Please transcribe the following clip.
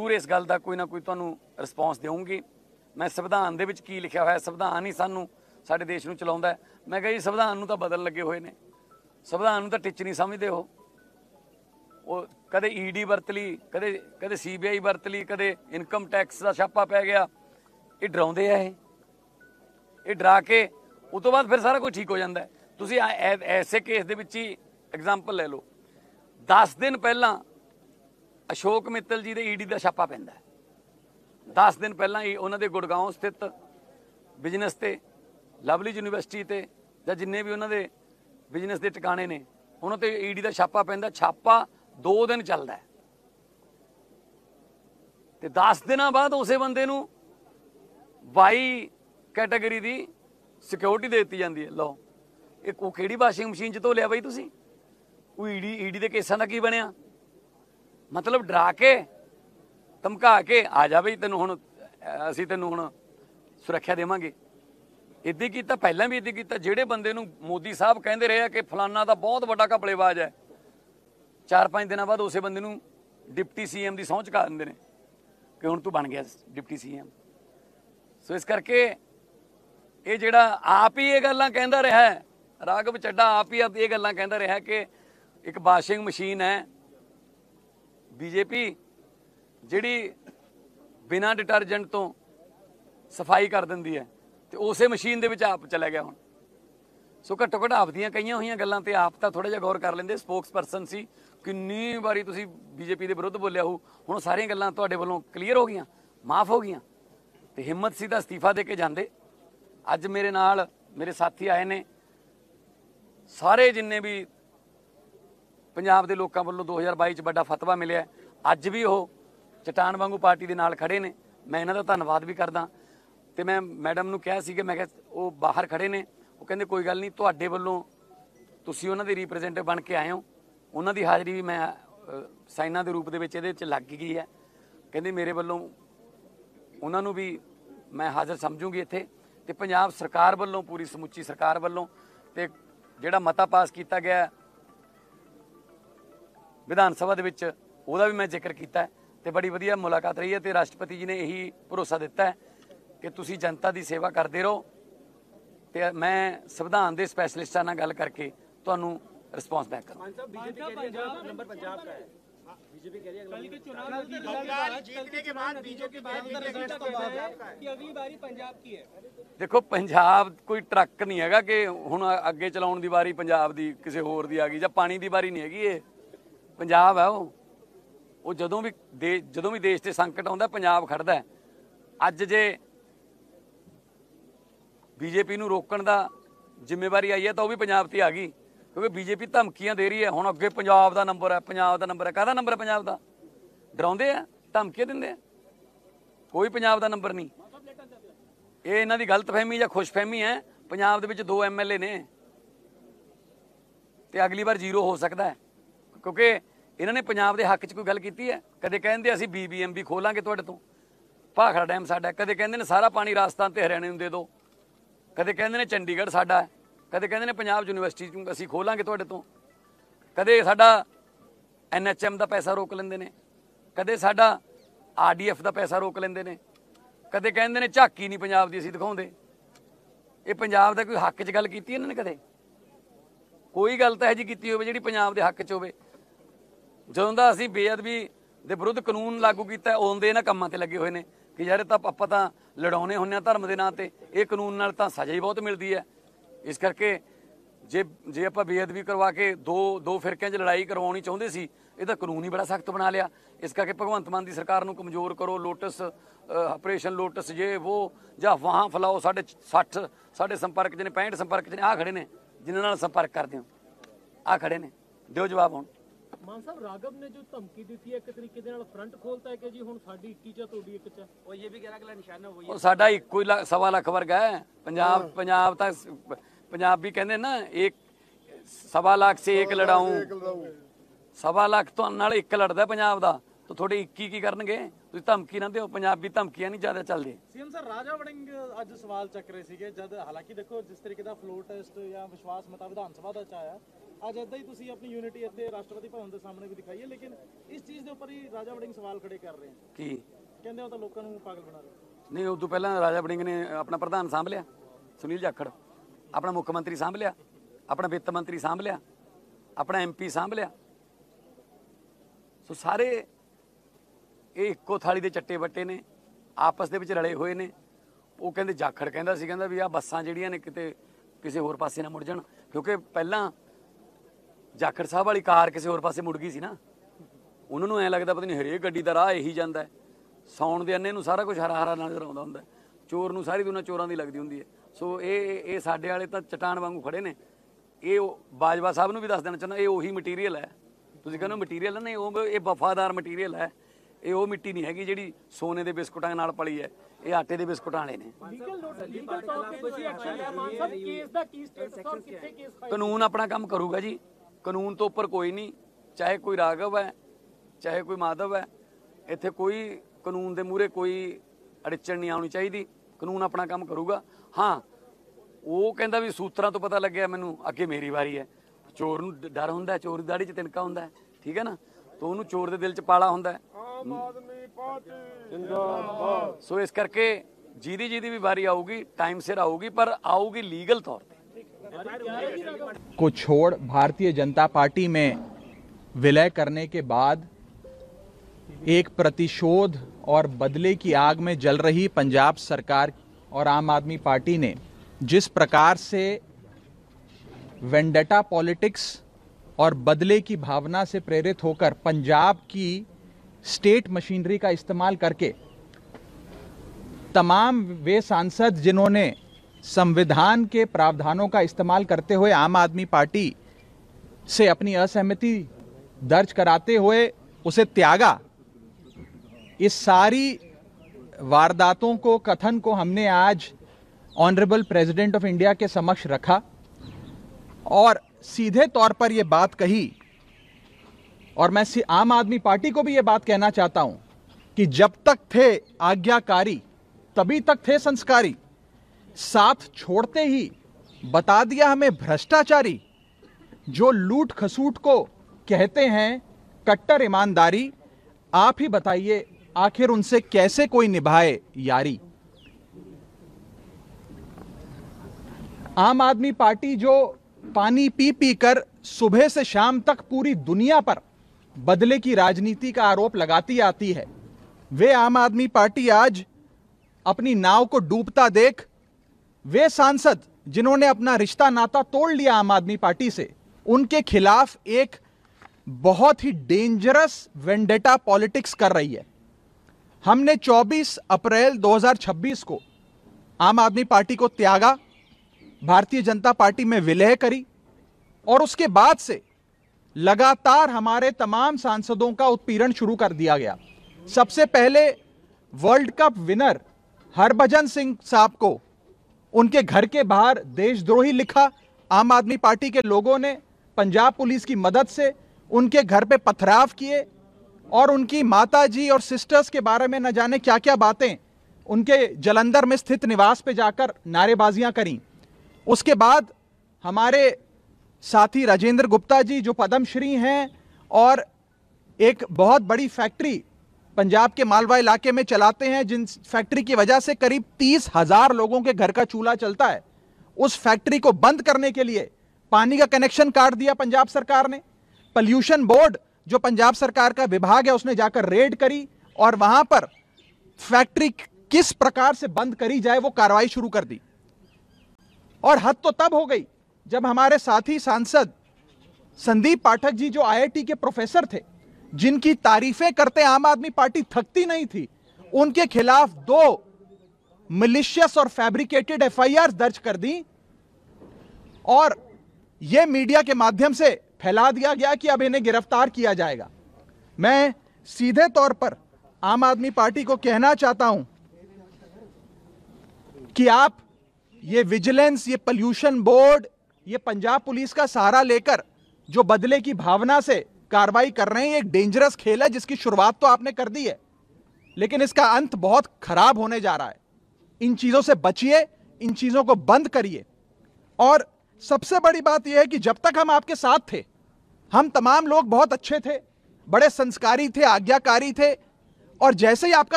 ਜ਼ਰੂਰ ਇਸ ਗੱਲ ਦਾ ਕੋਈ ਨਾ ਕੋਈ ਤੁਹਾਨੂੰ ਰਿਸਪੌਂਸ ਦੇਵਾਂਗੀ। ਮੈਂ ਸੰਵਿਧਾਨ ਦੇ ਵਿੱਚ ਕੀ ਲਿਖਿਆ ਹੋਇਆ, ਸੰਵਿਧਾਨ ਹੀ ਸਾਨੂੰ ਸਾਡੇ ਦੇਸ਼ ਨੂੰ ਚਲਾਉਂਦਾ। ਮੈਂ ਕਿਹਾ ਜੀ ਸੰਵਿਧਾਨ ਨੂੰ ਤਾਂ ਬਦਲਣ ਲੱਗੇ ਹੋਏ ਨੇ, ਸੰਵਿਧਾਨ ਨੂੰ ਤਾਂ ਟਿੱਚ ਨਹੀਂ ਸਮਝਦੇ ਉਹ ਕਦੇ ਈਡੀ ਵਰਤ ਲਈ, ਕਦੇ CBI ਵਰਤ ਲਈ, ਕਦੇ ਇਨਕਮ ਟੈਕਸ ਦਾ ਛਾਪਾ ਪੈ ਗਿਆ। ਇਹ ਡਰਾਉਂਦੇ ਆ, ਇਹ ਡਰਾ ਕੇ ਉਸ ਤੋਂ ਬਾਅਦ ਫਿਰ ਸਾਰਾ ਕੁਝ ਠੀਕ ਹੋ ਜਾਂਦਾ। ਤੁਸੀਂ ਐਸੇ ਕੇਸ ਦੇ ਵਿੱਚ ਹੀ ਐਗਜ਼ਾਮਪਲ ਲੈ ਲਓ, 10 ਦਿਨ ਪਹਿਲਾਂ ਅਸ਼ੋਕ ਮਿੱਤਲ ਜੀ ਦੇ ਈਡੀ ਦਾ ਛਾਪਾ ਪੈਂਦਾ। 10 ਦਿਨ ਪਹਿਲਾਂ ਹੀ ਉਹਨਾਂ ਦੇ ਗੁੜਗਾਉਂ ਸਥਿਤ ਬਿਜ਼ਨਸ ਤੇ, ਲਵਲੀ ਯੂਨੀਵਰਸਿਟੀ ਤੇ, ਜਾਂ ਜਿੰਨੇ ਵੀ ਉਹਨਾਂ ਦੇ ਬਿਜ਼ਨਸ ਦੇ ਟਿਕਾਣੇ ਨੇ, ਉਹਨਾਂ ਤੇ ਈਡੀ ਦਾ ਛਾਪਾ ਪੈਂਦਾ। ਛਾਪਾ 2 ਦਿਨ ਚੱਲਦਾ ਤੇ 10 ਦਿਨਾਂ ਬਾਅਦ ਉਸੇ ਬੰਦੇ ਨੂੰ 22 ਕੈਟਾਗਰੀ ਦੀ ਸਿਕਿਉਰਿਟੀ ਦੇ ਦਿੱਤੀ ਜਾਂਦੀ ਹੈ। ਲਓ, ਉਹ ਕਿਹੜੀ ਵਾਸ਼ਿੰਗ ਮਸ਼ੀਨ 'ਚ ਧੋ ਲਿਆ ਬਾਈ ਤੁਸੀਂ? ਉਹ ਈਡੀ ਦੇ ਕੇਸਾਂ ਦਾ ਕੀ ਬਣਿਆ? ਮਤਲਬ ਡਰਾ ਕੇ ਧਮਕਾ ਕੇ ਆ ਜਾ ਬਈ, ਤੈਨੂੰ ਹੁਣ ਅਸੀਂ ਤੈਨੂੰ ਹੁਣ ਸੁਰੱਖਿਆ ਦੇਵਾਂਗੇ। ਇੱਦਾਂ ਹੀ ਕੀਤਾ, ਪਹਿਲਾਂ ਵੀ ਇੱਦਾਂ ਕੀਤਾ। ਜਿਹੜੇ ਬੰਦੇ ਨੂੰ ਮੋਦੀ ਸਾਹਿਬ ਕਹਿੰਦੇ ਰਹੇ ਆ ਕਿ ਫਲਾਨਾ ਦਾ ਬਹੁਤ ਵੱਡਾ ਘਪਲੇਬਾਜ਼ ਹੈ, 4-5 ਦਿਨਾਂ ਬਾਅਦ ਉਸੇ ਬੰਦੇ ਨੂੰ ਡਿਪਟੀ CM ਦੀ ਸਹੁੰ ਚੁਕਾ ਦਿੰਦੇ ਨੇ ਕਿ ਹੁਣ ਤੂੰ ਬਣ ਗਿਆ ਡਿਪਟੀ CM। ਸੋ ਇਸ ਕਰਕੇ ਇਹ ਜਿਹੜਾ ਆਪ ਹੀ ਇਹ ਗੱਲਾਂ ਕਹਿੰਦਾ ਰਿਹਾ ਹੈ, ਰਾਘਵ ਚੱਡਾ ਆਪ ਹੀ ਇਹ ਗੱਲਾਂ ਕਹਿੰਦਾ ਰਿਹਾ ਕਿ ਇੱਕ ਵਾਸ਼ਿੰਗ ਮਸ਼ੀਨ ਹੈ BJP ਜਿਹੜੀ ਬਿਨਾਂ ਡਿਟਰਜੈਂਟ ਤੋਂ ਸਫਾਈ ਕਰ ਦਿੰਦੀ ਹੈ, ਤੇ ਉਸੇ ਮਸ਼ੀਨ ਦੇ ਵਿੱਚ ਆਪ ਚਲਾ ਗਿਆ ਹੁਣ। ਸੋ ਘੱਟੋ ਘੱਟ ਆਪਦੀਆਂ ਕਹੀਆਂ ਹੋਈਆਂ ਗੱਲਾਂ ਤੇ ਆਪ ਤਾਂ ਥੋੜਾ ਜਿਹਾ ਗੌਰ ਕਰ ਲੈਂਦੇ। ਸਪੋਕਸ ਪਰਸਨ ਸੀ, ਕਿੰਨੀ ਵਾਰੀ ਤੁਸੀਂ BJP ਦੇ ਵਿਰੁੱਧ ਬੋਲਿਆ ਹੋ, ਹੁਣ ਸਾਰੀਆਂ ਗੱਲਾਂ ਤੁਹਾਡੇ ਵੱਲੋਂ ਕਲੀਅਰ ਹੋ ਗਈਆਂ, ਮਾਫ ਹੋ ਗਈਆਂ, ਤੇ ਹਿੰਮਤ ਸੀ ਤਾਂ ਅਸਤੀਫਾ ਦੇ ਕੇ ਜਾਂਦੇ। ਅੱਜ ਮੇਰੇ ਨਾਲ ਮੇਰੇ ਸਾਥੀ ਆਏ ਨੇ, ਸਾਰੇ ਜਿੰਨੇ ਵੀ ਪੰਜਾਬ ਦੇ ਲੋਕਾਂ ਵੱਲੋਂ 2022 ਚ ਵੱਡਾ ਫਤਵਾ ਮਿਲਿਆ, ਅੱਜ ਵੀ ਉਹ ਚਟਾਨ ਵਾਂਗੂ ਪਾਰਟੀ ਦੇ ਨਾਲ ਖੜੇ ਨੇ। ਮੈਂ ਇਹਨਾਂ ਦਾ ਧੰਨਵਾਦ ਵੀ ਕਰਦਾ। ਤੇ ਮੈਂ ਮੈਡਮ ਨੂੰ ਕਿਹਾ ਸੀ ਕਿ ਮੈਂ ਕਿਹਾ ਉਹ ਬਾਹਰ ਖੜੇ ਨੇ, ਉਹ ਕਹਿੰਦੇ ਕੋਈ ਗੱਲ ਨਹੀਂ, ਤੁਹਾਡੇ ਵੱਲੋਂ ਤੁਸੀਂ ਉਹਨਾਂ ਦੇ ਰਿਪਰੈਜ਼ੈਂਟੇਟਿਵ ਬਣ ਕੇ ਆਏ ਹੋ, ਉਹਨਾਂ ਦੀ ਹਾਜ਼ਰੀ ਵੀ ਮੈਂ ਸਾਈਨਾਂ ਦੇ ਰੂਪ ਦੇ ਵਿੱਚ ਇਹਦੇ ਵਿੱਚ ਲੱਗ ਗਈ ਹੈ। ਕਹਿੰਦੇ ਮੇਰੇ ਵੱਲੋਂ ਉਹਨਾਂ ਨੂੰ ਵੀ ਮੈਂ ਹਾਜ਼ਰ ਸਮਝੂਗੀ ਇੱਥੇ। ਤੇ ਪੰਜਾਬ ਸਰਕਾਰ ਵੱਲੋਂ, ਪੂਰੀ ਸਮੁੱਚੀ ਸਰਕਾਰ ਵੱਲੋਂ, ਤੇ ਜਿਹੜਾ ਮਤਾ ਪਾਸ ਕੀਤਾ ਗਿਆ ਵਿਧਾਨ ਸਭਾ ਦੇ ਵਿੱਚ, ਉਹਦਾ ਵੀ ਮੈਂ ਜ਼ਿਕਰ ਕੀਤਾ ਹੈ। ਤੇ ਬੜੀ ਵਧੀਆ ਮੁਲਾਕਾਤ ਰਹੀ ਹੈ, ਤੇ ਰਾਸ਼ਟਰਪਤੀ ਜੀ ਨੇ ਇਹੀ ਭਰੋਸਾ ਦਿੱਤਾ ਹੈ ਕਿ ਤੁਸੀਂ ਜਨਤਾ ਦੀ ਸੇਵਾ ਕਰਦੇ ਰਹੋ, ਤੇ ਮੈਂ ਸੰਵਿਧਾਨ ਦੇ ਸਪੈਸ਼ਲਿਸਟਾਂ ਨਾਲ ਗੱਲ ਕਰਕੇ ਤੁਹਾਨੂੰ ਰਿਸਪੌਂਸ बैक करूँ। देखो पंजाब कोई ट्रक नहीं है कि हुण अगे चलाउण दी वारी पंजाब दी किसी होर दी आ गई, जां पानी दी वारी नहीं हैगी। ये पंजाब है वो जदों भी देश ते संकट आउंदा पंजाब खड़दा है। अज जे BJP नूं रोकण दा जिम्मेवारी आई है तो वह भी पंजाब ते आ गई, क्योंकि BJP धमकियां दे रही है। हुण अगे पंजाब दा नंबर है, पंजाब दा नंबर है। काहदा नंबर है पंजाब दा? डराउंदे आ, धमकियां दिंदे आ। कोई पंजाब दा नंबर नहीं। ये इन्हां दी गलतफहमी या खुशफहमी है। पंजाब दे विच 2 MLA ने ते अगली बार 0 हो सकता है, क्योंकि इन्हां ने पंजाब दे हक च कोई गल कीती है? कदे कहंदे असीं BBMB खोलांगे तुहाडे तों, भाखड़ा डैम साडा। कदे कहंदे ने सारा पानी राजस्थान ते हरियाणे नूं दे दो, कदे कहंदे ने चंडीगढ़ साडा है, कदे कहंदे ने पंजाब यूनिवर्सिटी असीं खोलांगे तुहाडे तों, कदे साडा NHM दा पैसा रोक लैंदे ने, कदे साडा RDF दा पैसा रोक लैंदे ने, कदे कहंदे ने झाकी नहीं पंजाब दी असीं दिखाउंदे। ये पंजाब दा कोई हक च गल कीती इन्हां ने? कदे कोई गल तां इहो जी कीती होवे जिहड़ी पंजाब दे हक च होवे। जदों दा असीं बेअदबी दे विरुद्ध कानून लागू कीता उदों दे इन्हां कंमां ते लगे होए ने कि यार तां आपां तां लड़ाउने हुंदे आ धर्म दे नां ते, ये कानून नाल तां सज़ा ही बहुत मिलदी है। इस करके जे आपां बेअदबी करवा के दो फिरकिਆਂ 'ਚ लड़ाई करवाउणी चाहुंदे सी, ਇਹਦਾ ਕਾਨੂੰਨ ही बड़ा सख्त बना लिया। इस करके भगवंत मान की सरकार ਨੂੰ कमज़ोर करो, लोटस ऑपरेशन लोटस ये वो ਜਾਂ वहाँ फैलाओ। साढ़े 60 साढ़े संपर्क च ने, 65 संपर्क च ने, आ खड़े ने जिन्हां नाल संपर्क करते हो, आ खड़े ने। दिओ जवाब हुण। मान साहब राघव ने जो धमकी दी है एक तरीके दे नाल फ्रंट खोलता है कि जी हुण साडी 21 च तुहाडी 1 च, और ये भी कह रहा अगला निशाना वही है। ਉਹ ਸਾਡਾ ਇੱਕੋ ਹੀ 1.25 ਲੱਖ ਵਰਗਾ ਹੈ। ਪੰਜਾਬ ਤਾਂ ਪੰਜਾਬੀ ਕਹਿੰਦੇ ਨਾ, एक 1.25 ਲੱਖ से 1 लड़ाऊं, 1.25 ਲੱਖ ਤੋਂ ਨਾਲ 1 ਲੜਦਾ ਪੰਜਾਬ ਦਾ, तो थोड़े 21 की करनगे? ਤੁਸੀਂ ਧਮਕੀ ਨਾ ਦਿਓ। ਪੰਜਾਬੀ ਧਮਕੀਆਂ ਨਹੀਂ ਜ਼ਿਆਦਾ ਚੱਲਦੇ। सीएम सर राजा वड़िंग ਅੱਜ ਸਵਾਲ ਚੱਕ ਰਹੇ ਸੀਗੇ, ਜਦ ਹਾਲਾਂਕਿ ਦੇਖੋ ਜਿਸ ਤਰੀਕੇ ਦਾ ਫਲੋ ਟੈਸਟ ਜਾਂ ਵਿਸ਼ਵਾਸ ਮਤਾ ਵਿਧਾਨ ਸਭਾ ਦਾ ਚ ਆਇਆ, ਅੱਜ ਏਦਾਂ ਹੀ ਤੁਸੀਂ ਆਪਣੀ ਯੂਨਿਟੀ ਇੱਥੇ ਰਾਸ਼ਟਰਪਤੀ ਭਵਨ ਦੇ ਸਾਹਮਣੇ ਵੀ ਦਿਖਾਈ ਹੈ, ਲੇਕਿਨ ਇਸ ਚੀਜ਼ ਦੇ ਉੱਪਰ ਹੀ ਰਾਜਾ ਵੜਿੰਗ ਸਵਾਲ ਖੜੇ ਕਰ ਰਹੇ ਹਨ। ਕੀ ਕਹਿੰਦੇ ਉਹ ਤਾਂ ਲੋਕਾਂ ਨੂੰ ਪਾਗਲ ਬਣਾ ਰਹੇ। ਨਹੀਂ, ਉਸ ਤੋਂ ਪਹਿਲਾਂ ਰਾਜਾ ਵੜਿੰਗ ਨੇ ਆਪਣਾ ਪ੍ਰਧਾਨ ਸਾਂਭ ਲਿਆ, ਸੁਨੀਲ ਜਾਖੜ, ਆਪਣਾ ਮੁੱਖ ਮੰਤਰੀ ਸਾਂਭ ਲਿਆ, ਆਪਣਾ ਵਿੱਤ ਮੰਤਰੀ ਸਾਂਭ ਲਿਆ, ਆਪਣਾ MP ਸਾਂਭ ਲਿਆ। ਸੋ ਸਾਰੇ ਇਹ ਇੱਕੋ ਥਾਲੀ ਦੇ ਚੱਟੇ ਵੱਟੇ ਨੇ, ਆਪਸ ਦੇ ਵਿੱਚ ਰਲੇ ਹੋਏ ਨੇ। ਉਹ ਕਹਿੰਦੇ ਜਾਖੜ ਕਹਿੰਦਾ ਵੀ ਆਹ ਬੱਸਾਂ ਜਿਹੜੀਆਂ ਨੇ ਕਿਤੇ ਕਿਸੇ ਹੋਰ ਪਾਸੇ ਨਾ ਮੁੜ ਜਾਣ, ਕਿਉਂਕਿ ਪਹਿਲਾਂ ਜਾਖੜ ਸਾਹਿਬ ਵਾਲੀ ਕਾਰ ਕਿਸੇ ਹੋਰ ਪਾਸੇ ਮੁੜ ਗਈ ਸੀ ਨਾ। ਉਹਨਾਂ ਨੂੰ ਐਂ ਲੱਗਦਾ ਪਤਾ ਨਹੀਂ ਹਰੇਕ ਗੱਡੀ ਦਾ ਰਾਹ ਇਹੀ ਜਾਂਦਾ ਹੈ। ਸੌਣ ਦੇ ਅੰਨੇ ਨੂੰ ਸਾਰਾ ਕੁਝ ਹਰਾ ਹਰਾ ਨਜ਼ਰ ਆਉਂਦਾ ਹੁੰਦਾ, ਚੋਰ ਨੂੰ ਸਾਰੀ ਦੁਨੀਆ ਚੋਰਾਂ ਦੀ ਲੱਗਦੀ ਹੁੰਦੀ ਹੈ। ਸੋ ਇਹ ਸਾਡੇ ਵਾਲੇ ਤਾਂ ਚਟਾਨ ਵਾਂਗੂ ਖੜੇ ਨੇ। ਇਹ ਬਾਜਵਾ ਸਾਹਿਬ ਨੂੰ ਵੀ ਦੱਸ ਦੇਣਾ ਚਾਹੁੰਦਾ, ਇਹ ਉਹੀ ਮਟੀਰੀਅਲ ਹੈ। ਤੁਸੀਂ ਕਹਿੰਦੇ ਮਟੀਰੀਅਲ ਨਹੀਂ, ਇਹ ਵਫਾਦਾਰ ਮਟੀਰੀਅਲ ਹੈ। ਇਹ ਉਹ ਮਿੱਟੀ ਨਹੀਂ ਹੈਗੀ ਜਿਹੜੀ ਸੋਨੇ ਦੇ ਬਿਸਕੁਟਾਂ ਨਾਲ ਪਲੀ ਹੈ। ਇਹ ਆਟੇ ਦੇ ਬਿਸਕੁਟਾਂ ਵਾਲੇ ਨੇ। ਲੀਗਲ ਤੌਰ ਤੇ ਤੁਸੀਂ ਐਕਸ਼ਨ ਲਿਆ ਮਾਨ ਸਾਹਿਬ, ਕੇਸ ਦਾ ਕੀ ਸਟੇਟਸ ਔਰ ਕਿੱਥੇ ਕੇਸ ਫਾਈਲ? ਕਾਨੂੰਨ ਆਪਣਾ ਕੰਮ ਕਰੂਗਾ ਜੀ, ਕਾਨੂੰਨ ਤੋਂ ਉੱਪਰ ਕੋਈ ਨਹੀਂ। ਚਾਹੇ ਕੋਈ ਰਾਘਵ ਹੈ, ਚਾਹੇ ਕੋਈ ਮਾਧਵ ਹੈ, ਇੱਥੇ ਕੋਈ ਕਾਨੂੰਨ ਦੇ ਮੂਹਰੇ ਕੋਈ ਅੜਚਣ ਨਹੀਂ ਆਉਣੀ ਚਾਹੀਦੀ। ਕਾਨੂੰਨ ਆਪਣਾ ਕੰਮ ਕਰੂਗਾ। ਹਾਂ, ਉਹ ਕਹਿੰਦਾ ਵੀ ਸੂਤਰਾਂ ਤੋਂ ਪਤਾ ਲੱਗਿਆ ਮੈਨੂੰ, ਅੱਗੇ ਮੇਰੀ ਵਾਰੀ ਹੈ। ਚੋਰ ਨੂੰ ਡਰ ਹੁੰਦਾ, ਚੋਰ ਦੀ ਦਾੜੀ 'ਚ ਤਿਨਕਾ ਹੁੰਦਾ ਹੈ, ਠੀਕ ਹੈ ਨਾ, ਤਾਂ ਉਹਨੂੰ ਚੋਰ ਦੇ ਦਿਲ 'ਚ ਪਾਲਾ ਹੁੰਦਾ ਹੈ। ਆਮ ਆਦਮੀ ਪਾਰਟੀ ਜਿੰਦਾਬਾਦ। ਸੋ ਇਸ ਕਰਕੇ ਜਿਹਦੀ ਵੀ ਵਾਰੀ ਆਊਗੀ ਟਾइम सिर आऊगी, पर आऊगी लीगल तौर पे। को छोड़ भारतीय जनता पार्टी में विलय करने के बाद एक प्रतिशोध और बदले की आग में जल रही पंजाब सरकार और आम आदमी पार्टी ने जिस प्रकार से वेंडेटा पॉलिटिक्स और बदले की भावना से प्रेरित होकर पंजाब की स्टेट मशीनरी का इस्तेमाल करके तमाम वे सांसद जिन्होंने संविधान के प्रावधानों का इस्तेमाल करते हुए आम आदमी पार्टी से अपनी असहमति दर्ज कराते हुए उसे त्यागा, इस सारी वारदातों को, कथन को हमने आज ऑनरेबल प्रेसिडेंट ऑफ इंडिया के समक्ष रखा और सीधे तौर पर यह बात कही। और मैं आम आदमी पार्टी को भी यह बात कहना चाहता हूं कि जब तक थे आज्ञाकारी तभी तक थे संस्कारी, साथ छोड़ते ही बता दिया हमें भ्रष्टाचारी। जो लूट खसूट को कहते हैं कट्टर ईमानदारी, आप ही बताइए आखिर उनसे कैसे कोई निभाए यारी। आम आदमी पार्टी जो पानी पी पी कर सुबह से शाम तक पूरी दुनिया पर बदले की राजनीति का आरोप लगाती आती है, वे आम आदमी पार्टी आज अपनी नाव को डूबता देख, वे सांसद जिन्होंने अपना रिश्ता नाता तोड़ लिया आम आदमी पार्टी से, उनके खिलाफ एक बहुत ही डेंजरस वेंडेटा पॉलिटिक्स कर रही है। हमने 24 अप्रैल 2026 को आम आदमी पार्टी को त्यागा, भारतीय जनता पार्टी में विलय करी और उसके बाद से लगातार हमारे तमाम सांसदों का उत्पीड़न शुरू कर दिया गया। सबसे पहले world cup winner Harbhajan Singh साहब को उनके घर के बाहर देशद्रोही लिखा। आम आदमी पार्टी के लोगों ने पंजाब पुलिस की मदद से उनके घर पे पथराव किए और उनकी माताजी और सिस्टर्स के बारे में न जाने क्या क्या बातें उनके जलंधर में स्थित निवास पे जाकर नारेबाजियां करी। उसके बाद हमारे साथी राजेंद्र गुप्ता जी जो पद्मश्री हैं और एक बहुत बड़ी फैक्ट्री पंजाब के मालवा इलाके में चलाते हैं, जिन फैक्ट्री की वजह से करीब 30,000 लोगों के घर का चूल्हा चलता है, उस फैक्ट्री को बंद करने के लिए पानी का कनेक्शन काट दिया पंजाब सरकार ने। पॉल्यूशन बोर्ड जो पंजाब सरकार का विभाग है उसने जाकर रेड करी और वहां पर फैक्ट्री किस प्रकार से बंद करी जाए वो कार्रवाई शुरू कर दी। और हद तो तब हो गई जब हमारे साथी सांसद संदीप पाठक जी जो IIT के प्रोफेसर थे, जिनकी तारीफें करते आम आदमी पार्टी थकती नहीं थी, उनके खिलाफ 2 मिलिशियस और फैब्रिकेटेड FIR दर्ज कर दी और यह मीडिया के माध्यम से फैला दिया गया कि अब इन्हें गिरफ्तार किया जाएगा। मैं सीधे तौर पर आम आदमी पार्टी को कहना चाहता हूं कि आप ये विजिलेंस, ये पॉल्यूशन बोर्ड, ये पंजाब पुलिस का सहारा लेकर जो बदले की भावना से कार्रवाई कर रहे हैं, ये एक डेंजरस खेल है जिसकी शुरुआत तो आपने कर दी है, लेकिन इसका अंत बहुत खराब होने जा रहा है। इन चीजों से बचिए, इन चीजों को बंद करिए और सबसे बड़ी बात यह है कि जब तक हम आपके साथ थे, हम तमाम लोग बहुत अच्छे थे, बड़े संस्कारी थे, आज्ञाकारी थे, और जैसे ही आपका